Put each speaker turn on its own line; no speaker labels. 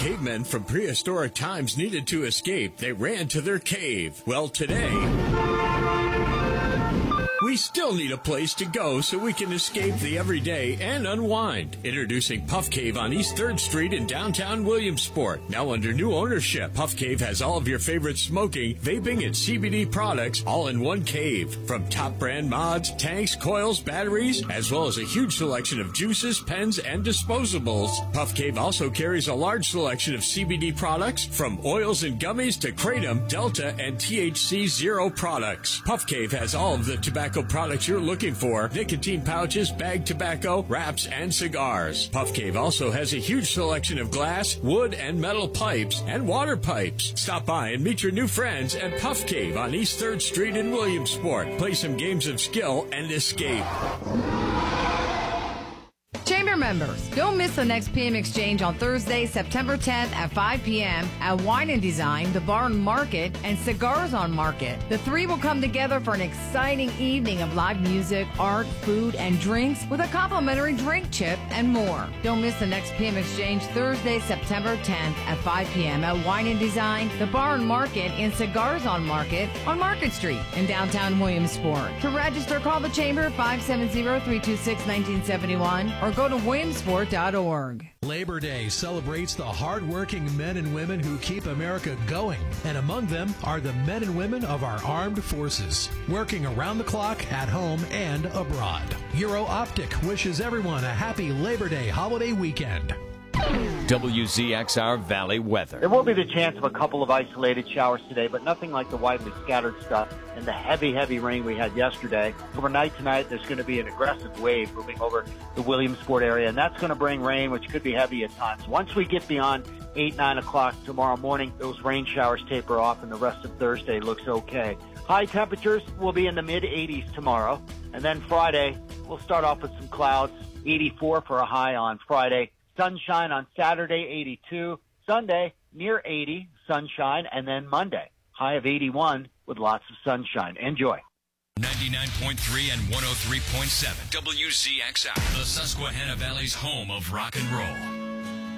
cavemen from prehistoric times needed to escape, they ran to their cave. Well, today, we still need a place to go so we can escape the everyday and unwind. Introducing Puff Cave on East 3rd Street in downtown Williamsport. Now under new ownership, Puff Cave has all of your favorite smoking, vaping, and CBD products all in one cave. From top brand mods, tanks, coils, batteries, as well as a huge selection of juices, pens, and disposables. Puff Cave also carries a large selection of CBD products from oils and gummies to Kratom, Delta, and THC Zero products. Puff Cave has all of the tobacco products you're looking for: nicotine pouches, bag tobacco, wraps, and cigars. Puff Cave also has a huge selection of glass, wood, and metal pipes and water pipes. Stop by and meet your new friends at Puff Cave on East 3rd Street in Williamsport. Play some games of skill and escape.
Chamber members, don't miss the next PM Exchange on Thursday, September 10th at 5 p.m. at Wine and Design, the Bar and Market, and Cigars on Market. The three will come together for an exciting evening of live music, art, food, and drinks with a complimentary drink chip and more. Don't miss the next PM Exchange Thursday, September 10th at 5 p.m. at Wine and Design, the Bar and Market, and Cigars on Market Street in downtown Williamsport. To register, call the Chamber 570-326-1971 or go to williamsport.org.
Labor Day celebrates the hard-working men and women who keep America going, and among them are the men and women of our armed forces, working around the clock at home and abroad. Euro Optic wishes everyone a happy Labor Day holiday weekend.
WZXR Valley weather.
There will be the chance of a couple of isolated showers today, but nothing like the widely scattered stuff and the heavy rain we had yesterday. Overnight tonight, there's going to be an aggressive wave moving over the Williamsport area, and that's going to bring rain, which could be heavy at times. Once we get beyond 8, 9 o'clock tomorrow morning, those rain showers taper off, and the rest of Thursday looks okay. High temperatures will be in the mid-80s tomorrow, and then Friday, we'll start off with some clouds, 84 for a high on Friday. Sunshine on Saturday, 82. Sunday, near 80, sunshine. And then Monday, high of 81 with lots of sunshine. Enjoy.
99.3 and 103.7 WZXR, the Susquehanna Valley's home of rock and roll.